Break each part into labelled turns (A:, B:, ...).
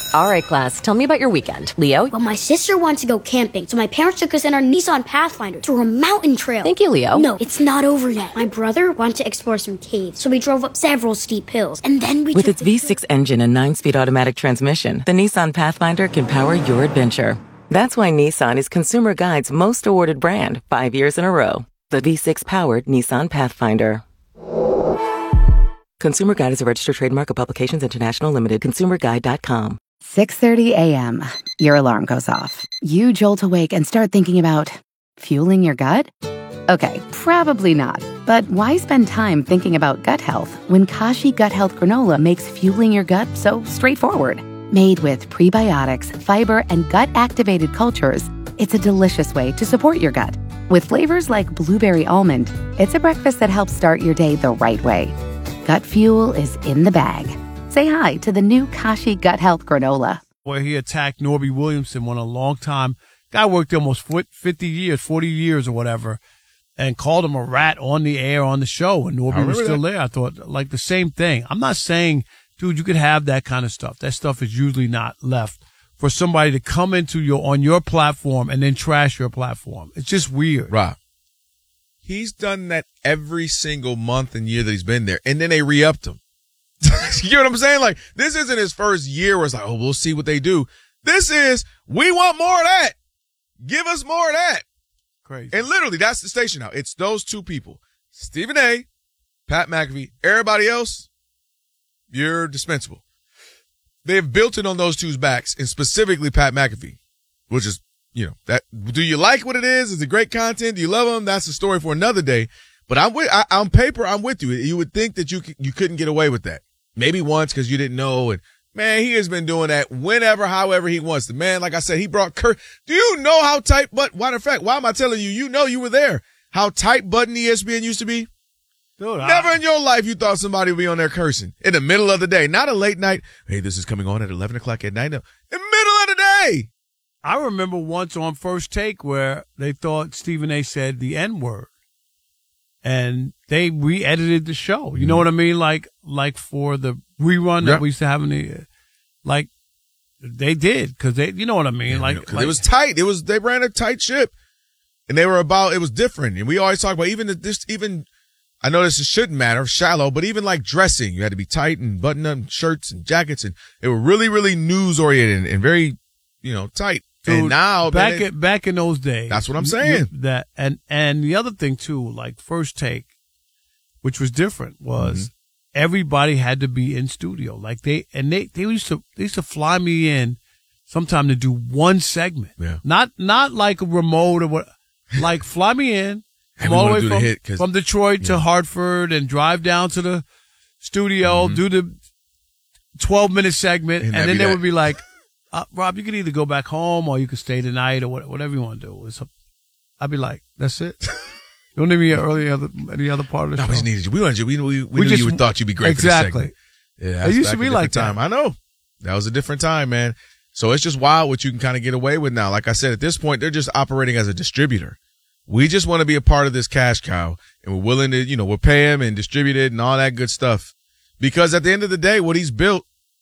A: All right, class, tell me about your weekend. Leo?
B: Well, my sister wants to go camping, so my parents took us in our Nissan Pathfinder through a mountain trail.
A: Thank you, Leo.
B: No, it's not over yet. My brother wanted to explore some caves, so we drove up several steep hills, and then we
C: With its V6 engine and 9-speed automatic transmission, the Nissan Pathfinder can power your adventure. That's why Nissan is Consumer Guide's most awarded brand 5 years in a row. The V6-powered Nissan Pathfinder. Consumer Guide is a registered trademark of Publications International Limited. ConsumerGuide.com.
D: 6:30 a.m. Your alarm goes off. You jolt awake and start thinking about fueling your gut? Okay, probably not. But why spend time thinking about gut health when Kashi Gut Health Granola makes fueling your gut so straightforward? Made with prebiotics, fiber, and gut-activated cultures, it's a delicious way to support your gut. With flavors like blueberry almond, it's a breakfast that helps start your day the right way. Gut fuel is in the bag. Say hi to the new Kashi Gut Health Granola.
E: Where he attacked Norby Williamson, one a long time. Guy worked almost 50 years, 40 years or whatever, and called him a rat on the air on the show, and Norby was still there. I thought, like, the same thing. I'm not saying, dude, you could have that kind of stuff. That stuff is usually not left for somebody to come into on your platform and then trash your platform. It's just weird.
F: Rob, he's done that every single month and year that he's been there, and then they re-upped him. You know what I'm saying? Like, this isn't his first year where it's like, oh, we'll see what they do. This is, we want more of that. Give us more of that.
E: Crazy.
F: And literally, that's the station now. It's those two people. Stephen A., Pat McAfee, everybody else, you're dispensable. They've built it on those two's backs, and specifically Pat McAfee, which is, you know, that, do you like what it is? Is it great content? Do you love them? That's a story for another day. But on paper, I'm with you. You would think that you couldn't get away with that. Maybe once because you didn't know. And man, he has been doing that whenever, however he wants. The man, like I said, he brought Kurt. Do you know how tight, but matter of fact, why am I telling you? You know, you were there. How tight button ESPN used to be?
E: Dude,
F: never in your life you thought somebody would be on there cursing in the middle of the day. Not a late night. Hey, this is coming on at 11 o'clock at night. No, in the middle of the day.
E: I remember once on First Take where they thought Stephen A. said the N-word. And they re-edited the show. You know what I mean? Like for the rerun that we used to have in the, like, they did. Cause they, you know what I mean?
F: Like it was tight. They ran a tight ship. And it was different. And we always talk about I know this shouldn't matter, shallow, but even like dressing, you had to be tight and button up shirts and jackets. And they were really, really news oriented and very, tight. Dude, and now
E: back in those days,
F: that's what I'm saying.
E: And the other thing too, like First Take, which was different, was everybody had to be in studio. Like they used to fly me in sometime to do one segment. Yeah. Not like a remote or what, like fly me in from all the way from Detroit to Hartford and drive down to the studio, do the 12-minute segment, and then they would be like, Rob, you could either go back home or you could stay tonight or whatever you want to do. I'd be like, that's it. You don't need me any other part of the show.
F: No, we just needed you. We knew you thought you'd be great for this segment. Yeah,
E: it used to be like
F: that. I know. That was a different time, man. So it's just wild what you can kind of get away with now. Like I said, at this point, they're just operating as a distributor. We just want to be a part of this cash cow, and we're willing to, we'll pay him and distribute it and all that good stuff. Because at the end of the day, what he's built,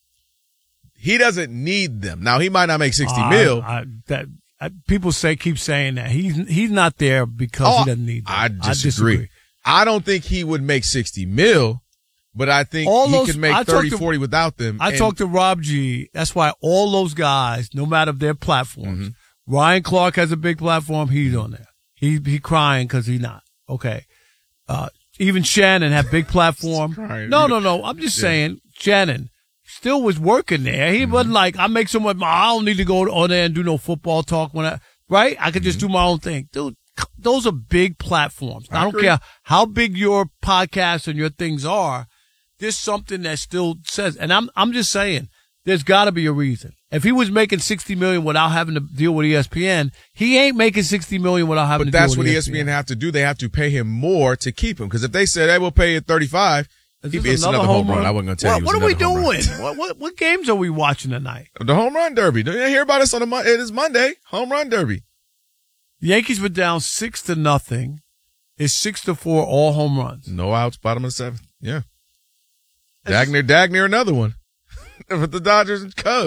F: he doesn't need them. Now, he might not make 60 mil.
E: People keep saying that. He's not there because he doesn't need them.
F: I disagree. I don't think he would make 60 mil, but I think he could make 30, 40 without them.
E: I talked to Rob G. That's why all those guys, no matter their platforms, Ryan Clark has a big platform. He's on there. He crying because he's not. Okay. Even Shannon had big platform. No. I'm just saying Shannon still was working there. He wasn't like, I make so much, I don't need to go on there and do no football talk right? I could just do my own thing. Dude, those are big platforms. I don't care how big your podcast and your things are. There's something that still says, and I'm just saying, there's gotta be a reason. If he was making $60 million without having to deal with ESPN, he ain't making $60 million without having to deal with ESPN.
F: But that's what ESPN have to do. They have to pay him more to keep him. Cause if they said, hey, we'll pay you 35, it's another home run. I wasn't going to tell you.
E: What are we doing? What games are we watching tonight?
F: The home run derby. Don't you hear about us on it is Monday. Home run derby.
E: Yankees were down 6-0. It's 6-4, all home runs.
F: No outs, bottom of the seventh. Yeah. Dagner, another one. For the Dodgers and Cubs.